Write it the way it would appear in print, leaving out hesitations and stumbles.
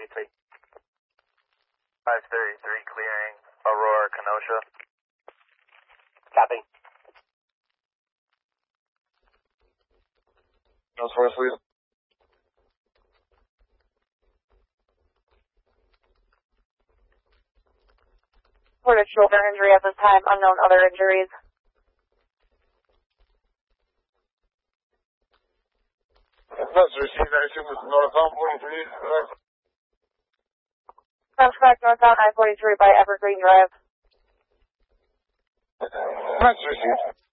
533. 533 clearing Aurora, Kenosha. Copy. Northwest lead. Reported shoulder injury at this time, unknown other injuries. That's received, I assume it's northbound 43. Suspect northbound I-43 by Evergreen Drive. That's received.